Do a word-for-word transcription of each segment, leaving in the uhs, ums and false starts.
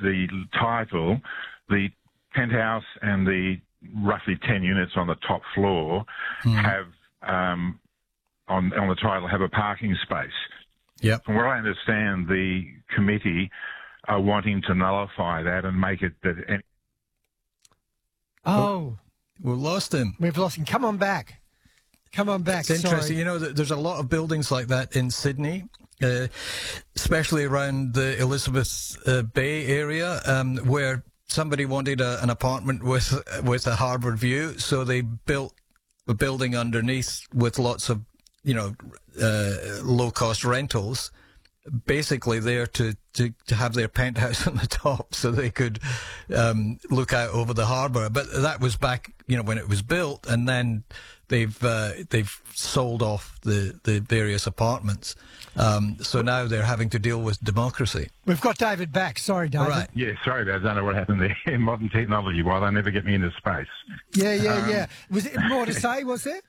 the title, the penthouse and the roughly ten units on the top floor mm. have um, on on the title have a parking space. Yep. From what I understand, the committee are wanting to nullify that and make it that. Any- oh, we've lost him. We've lost him. Come on back. Come on back. It's interesting. Sorry. You know, there's a lot of buildings like that in Sydney, uh, especially around the Elizabeth uh, Bay area, um, where somebody wanted a, an apartment with with a harbour view, so they built a building underneath with lots of, you know, uh, low-cost rentals, basically there to, to, to have their penthouse on the top so they could um, look out over the harbour. But that was back, you know, when it was built, and then they've uh, they've sold off the, the various apartments. Um, so now they're having to deal with democracy. We've got David back. Sorry, David. All right. Yeah, sorry, I don't know what happened there. In modern technology, why they never get me into space. Yeah, yeah, Um, yeah. Was there more to say, was there?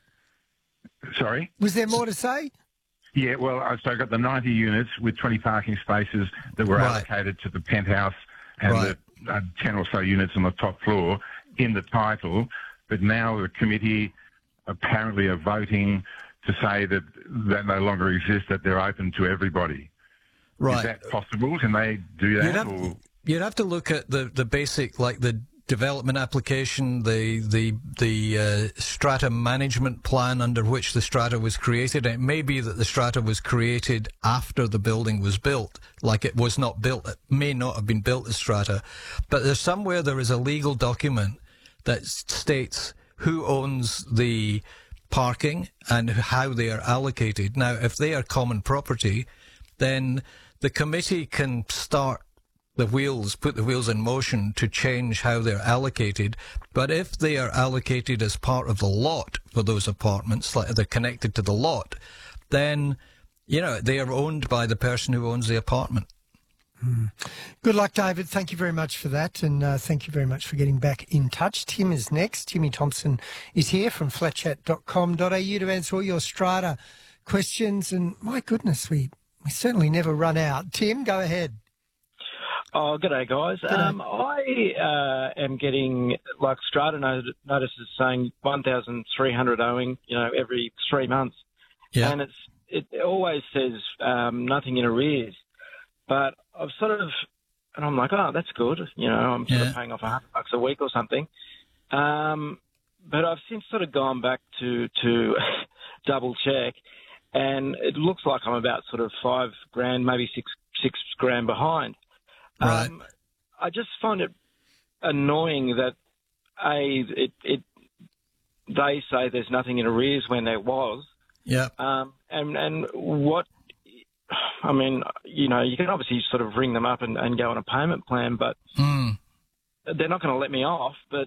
Sorry? Was there more to say? Yeah, well, I- so I got the ninety units with twenty parking spaces that were Right. allocated to the penthouse and Right. the uh, ten or so units on the top floor in the title. But now the committee apparently are voting to say that that no longer exists, that they're open to everybody. Right. Is that possible? Can they do that? You'd have, or? you'd have to look at the, the basic, like the development application, the the the uh, strata management plan under which the strata was created. It may be that the strata was created after the building was built, like it was not built. It may not have been built as strata, but there's somewhere there is a legal document that states who owns the parking and how they are allocated. Now, if they are common property, then the committee can start the wheels, put the wheels in motion to change how they're allocated. But if they are allocated as part of the lot for those apartments, like they're connected to the lot, then, you know, they are owned by the person who owns the apartment. Mm. Good luck, David. Thank you very much for that, and uh, thank you very much for getting back in touch. Tim is next. Timmy Thompson is here from flat chat dot com dot a u to answer all your strata questions, and my goodness, we, we certainly never run out. Tim, go ahead. Oh, g'day, guys. G'day. Um, I uh, am getting, like, strata not- notices saying one thousand three hundred owing, you know, every three months. Yeah. And it's it always says um, nothing in arrears. But I've sort of, and I'm like, oh, that's good. You know, I'm sort Yeah. of paying off a hundred bucks a week or something. Um, but I've since sort of gone back to, to double check, and it looks like I'm about sort of five grand, maybe six six grand behind. Right. Um, I just find it annoying that a it, it they say there's nothing in arrears when there was. Yeah. Um, and and what I mean, you know, you can obviously sort of ring them up and, and go on a payment plan, but Mm. they're not going to let me off. But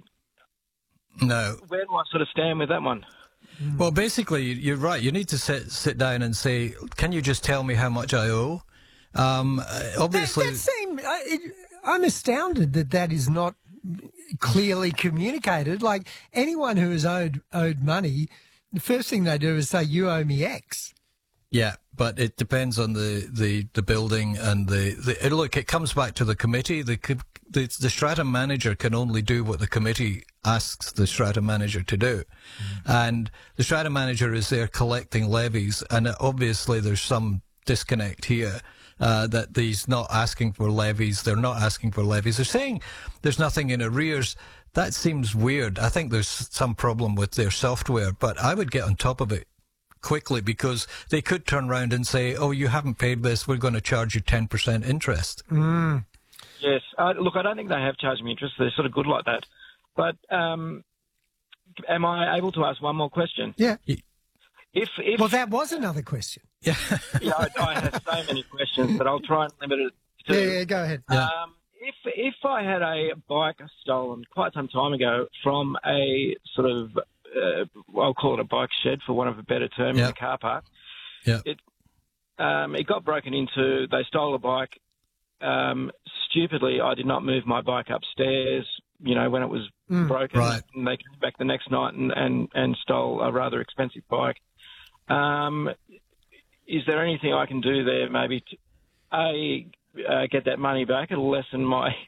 No. where do I sort of stand with that one? Well, basically, you're right. You need to sit sit down and say, can you just tell me how much I owe? Um, obviously... That, that seem, I, it, I'm astounded that that is not clearly communicated. Like, anyone who has owed owed money, the first thing they do is say, you owe me X. Yeah, but it depends on the, the, the building and the, the... Look, it comes back to the committee. The, the, the strata manager can only do what the committee asks the strata manager to do. Mm. And the strata manager is there collecting levies, and obviously there's some disconnect here. Uh, that he's not asking for levies, they're not asking for levies. They're saying there's nothing in arrears. That seems weird. I think there's some problem with their software, but I would get on top of it quickly, because they could turn around and say, oh, you haven't paid this, we're going to charge you ten percent interest. Mm. Yes. Uh, look, I don't think they have charged me interest. They're sort of good like that. But um, am I able to ask one more question? Yeah. If, if Well, that was another question. Yeah. yeah, I, I have so many questions, but I'll try and limit it to... Yeah, yeah, go ahead. Yeah. Um, if if I had a bike stolen quite some time ago from a sort of, uh, I'll call it a bike shed for want of a better term, Yeah. in a car park, Yeah. it um, it got broken into. They stole a bike. Um, stupidly, I did not move my bike upstairs. You know, when it was Mm. broken, Right. and they came back the next night and, and, and stole a rather expensive bike. Um, is there anything I can do there, maybe to a uh, get that money back? It'll lessen my